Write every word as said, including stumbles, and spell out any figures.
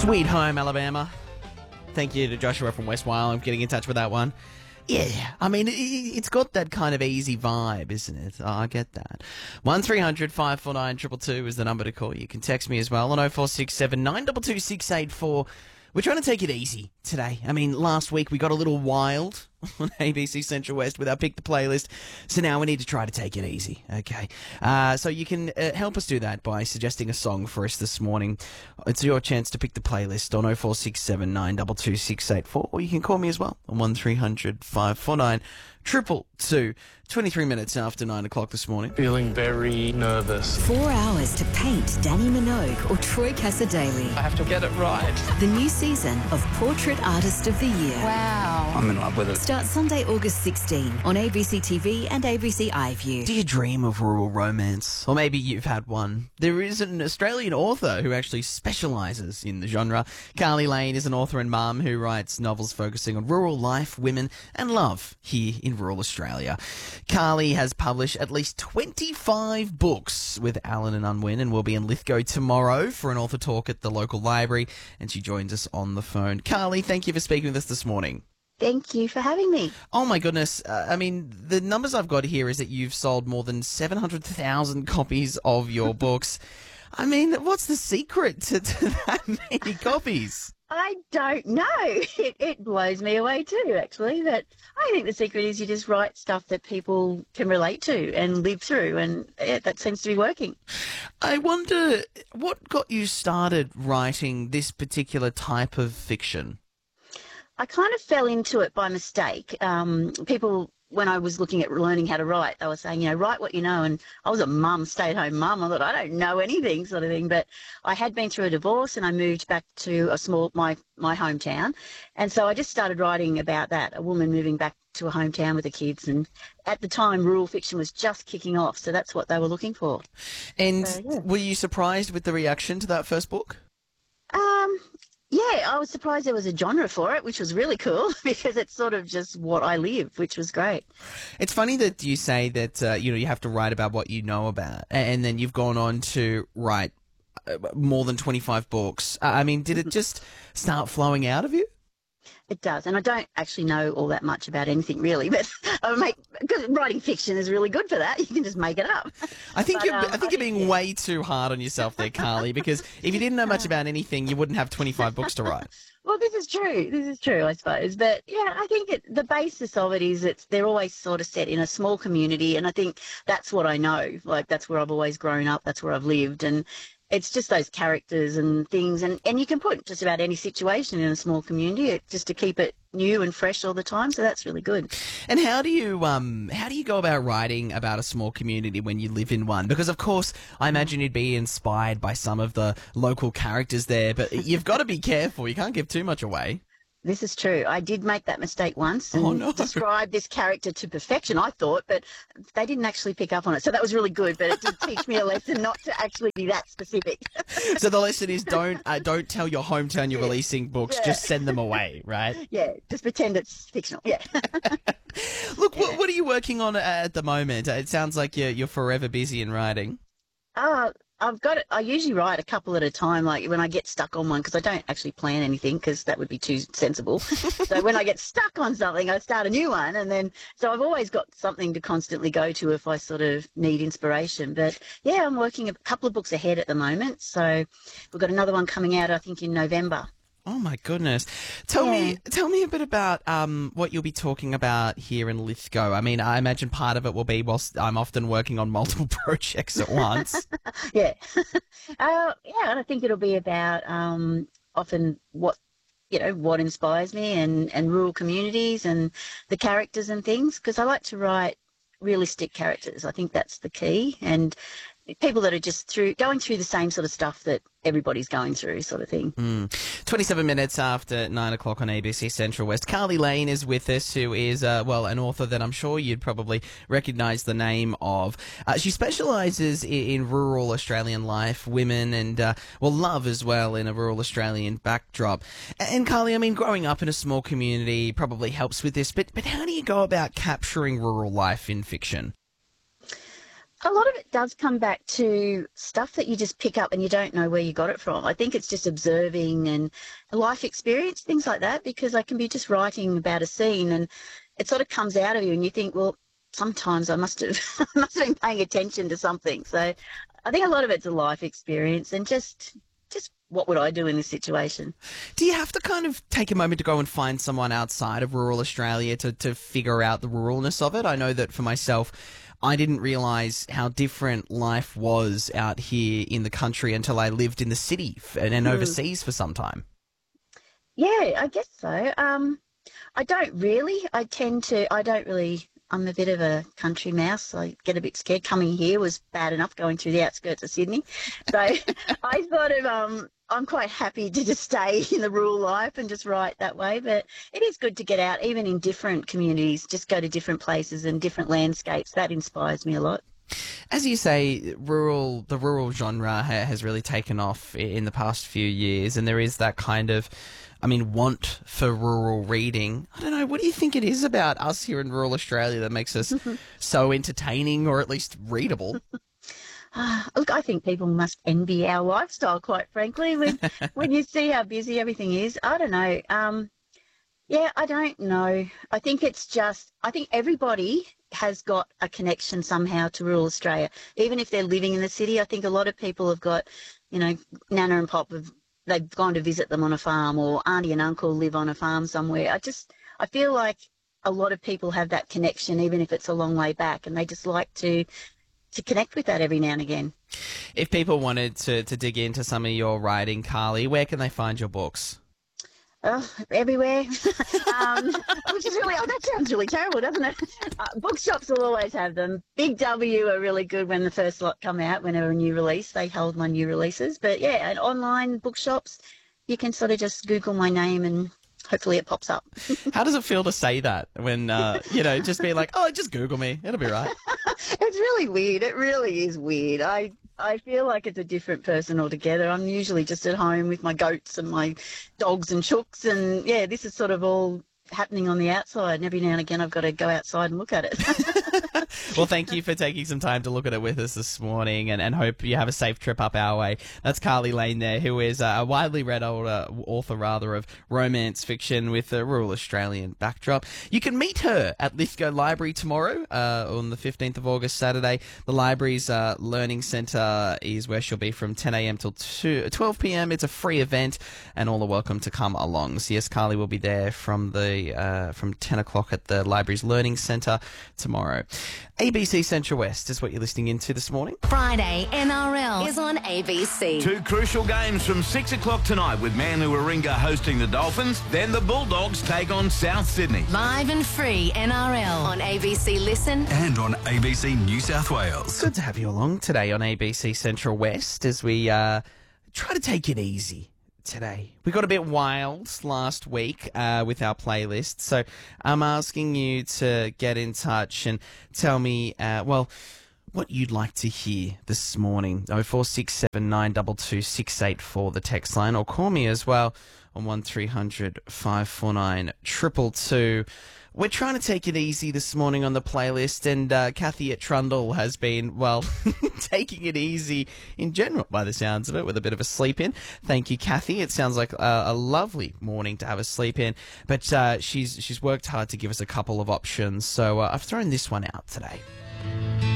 Sweet Home Alabama. Thank you to Joshua from West Wylam for getting in touch with that one. Yeah, I mean, it, it's got that kind of easy vibe, isn't it? Oh, I get that. one three hundred five four nine two two two is the number to call. You can text me as well on oh four six seven nine two two six eight four. We're trying to take it easy today. I mean, last week we got a little wild on A B C Central West with our Pick the Playlist, so now we need to try to take it easy, okay? Uh, so you can uh, help us do that by suggesting a song for us this morning. It's your chance to pick the playlist on oh four six seven nine two two six eight four, or you can call me as well on one three hundred five four nine two two two. twenty-three minutes after nine o'clock this morning. Feeling very nervous. Four hours to paint Danny Minogue or Troy Cassadaly. I have to get it right. The new season of Portrait Artist of the Year. Wow. I'm in love with it. Starts Sunday, August sixteenth on A B C T V and A B C iView. Do you dream of rural romance? Or maybe you've had one. There is an Australian author who actually specialises in the genre. Carly Lane is an author and mum who writes novels focusing on rural life, women and love here in rural Australia. Carly has published at least twenty-five books with Allen and Unwin and will be in Lithgow tomorrow for an author talk at the local library, and she joins us on the phone. Carly, thank you for speaking with us this morning. Thank you for having me. Oh my goodness. Uh, I mean, the numbers I've got here is that you've sold more than seven hundred thousand copies of your books. I mean, what's the secret to, to that many copies? I don't know. It, it blows me away too, actually. But I think the secret is you just write stuff that people can relate to and live through, and yeah, that seems to be working. I wonder, what got you started writing this particular type of fiction? I kind of fell into it by mistake. Um, people, when I was looking at learning how to write, they were saying, you know, write what you know. And I was a mum, stay-at-home mum. I thought, I don't know anything sort of thing. But I had been through a divorce and I moved back to a small, my, my hometown. And so I just started writing about that, a woman moving back to a hometown with the kids. And at the time, rural fiction was just kicking off. So that's what they were looking for. And so, yeah. Were you surprised with the reaction to that first book? Um... Yeah, I was surprised there was a genre for it, which was really cool because it's sort of just what I live, which was great. It's funny that you say that, uh, you know, you have to write about what you know about, and then you've gone on to write more than twenty-five books. I mean, did it just start flowing out of you? It does, and I don't actually know all that much about anything really, but I make because writing fiction is really good for that. You can just make it up. I think but, you're, um, I think I you're think, being yeah. way too hard on yourself there, Carly. Because if you didn't know much about anything, you wouldn't have twenty-five books to write. Well, this is true. This is true, I suppose. But yeah, I think it, the basis of it is it's they're always sort of set in a small community, and I think that's what I know. Like that's where I've always grown up. That's where I've lived, and it's just those characters and things, and, and you can put just about any situation in a small community it, just to keep it new and fresh all the time. So that's really good. And how do you um how do you go about writing about a small community when you live in one? Because of course, I imagine you'd be inspired by some of the local characters there, but you've got to be careful. You can't give too much away. This is true. I did make that mistake once and Oh, no. describe this character to perfection, I thought, but they didn't actually pick up on it. So that was really good, but it did teach me a lesson not to actually be that specific. So the lesson is don't uh, don't tell your hometown you're releasing books. Yeah. Just send them away, right? Yeah, just pretend it's fictional. Yeah. Look, what, what are you working on at the moment? It sounds like you're you're forever busy in writing. Uh, I've got it. I usually write a couple at a time, like when I get stuck on one, because I don't actually plan anything, because that would be too sensible. So when I get stuck on something, I start a new one, and then so I've always got something to constantly go to if I sort of need inspiration. But yeah, I'm working a couple of books ahead at the moment, so we've got another one coming out, I think, in November. Oh my goodness! Tell Yeah. me, tell me a bit about um what you'll be talking about here in Lithgow. I mean, I imagine part of it will be whilst I'm often working on multiple projects at once. Yeah. uh, yeah, and I think it'll be about um, often what, you know, what inspires me and, and rural communities and the characters and things, because I like to write realistic characters. I think that's the key. And people that are just through going through the same sort of stuff that everybody's going through, sort of thing. Mm. twenty-seven minutes after nine o'clock on A B C Central West. Carly Lane is with us, who is, uh, well, an author that I'm sure you'd probably recognise the name of. Uh, she specialises in, in rural Australian life, women, and, uh, well, love as well in a rural Australian backdrop. And, Carly, I mean, growing up in a small community probably helps with this, but, but how do you go about capturing rural life in fiction? A lot of it does come back to stuff that you just pick up and you don't know where you got it from. I think it's just observing and life experience, things like that, because I can be just writing about a scene and it sort of comes out of you and you think, well, sometimes I must have, I must have been paying attention to something. So I think a lot of it's a life experience and just just what would I do in this situation. Do you have to kind of take a moment to go and find someone outside of rural Australia to, to figure out the ruralness of it? I know that for myself, I didn't realise how different life was out here in the country until I lived in the city and, and Mm. overseas for some time. Yeah, I guess so. Um, I don't really. I tend to, I don't really, I'm a bit of a country mouse. I get a bit scared. Coming here was bad enough going through the outskirts of Sydney. So I sort of, um, I'm quite happy to just stay in the rural life and just write that way. But it is good to get out, even in different communities, just go to different places and different landscapes. That inspires me a lot. As you say, rural the rural genre ha- has really taken off i- in the past few years, and there is that kind of, I mean, want for rural reading. I don't know, what do you think it is about us here in rural Australia that makes us so entertaining or at least readable? Ah, look, I think people must envy our lifestyle, quite frankly, when when you see how busy everything is. I don't know. Um, yeah, I don't know. I think it's just, I think everybody has got a connection somehow to rural Australia, even if they're living in the city. I think a lot of people have got, you know, Nana and Pop have, they've gone to visit them on a farm, or Auntie and Uncle live on a farm somewhere. I just, I feel like a lot of people have that connection, even if it's a long way back, and they just like to to connect with that every now and again. If people wanted to, to dig into some of your writing, Carly, where can they find your books? Oh, everywhere. um, which is really, oh, that sounds really terrible, doesn't it? Uh, bookshops will always have them. Big W are really good when the first lot come out, whenever a new release. They hold my new releases. But yeah, and online bookshops, you can sort of just Google my name and hopefully it pops up. How does it feel to say that when, uh, you know, just be like, oh, just Google me, it'll be right? It's really weird. It really is weird. I I feel like it's a different person altogether. I'm usually just at home with my goats and my dogs and chooks, and yeah, this is sort of all happening on the outside, and every now and again I've got to go outside and look at it. Well, thank you for taking some time to look at it with us this morning, and, and hope you have a safe trip up our way. That's Carly Lane there, who is a widely read older author, rather, of romance fiction with a rural Australian backdrop. You can meet her at Lithgow Library tomorrow, uh, on the fifteenth of August, Saturday. The library's uh, Learning Centre is where she'll be from ten a.m. till twelve p.m. It's a free event, and all are welcome to come along. So yes, Carly will be there from the uh, from ten o'clock at the library's Learning Centre tomorrow. A B C Central West is what you're listening into this morning. Friday N R L is on A B C. Two crucial games from six o'clock tonight with Manly Warringah hosting the Dolphins. Then the Bulldogs take on South Sydney. Live and free N R L on A B C Listen. And on A B C New South Wales. Good to have you along today on A B C Central West as we uh, try to take it easy today. We got a bit wild last week uh, with our playlist, so I'm asking you to get in touch and tell me, uh, well, what you'd like to hear this morning. oh four six seven nine two two six eight four, the text line, or call me as well on one three hundred five four nine two two two. We're trying to take it easy this morning on the playlist, and uh, Kathy at Trundle has been, well, taking it easy in general, by the sounds of it, with a bit of a sleep in. Thank you, Kathy. It sounds like a, a lovely morning to have a sleep in, but uh, she's she's worked hard to give us a couple of options, so uh, I've thrown this one out today.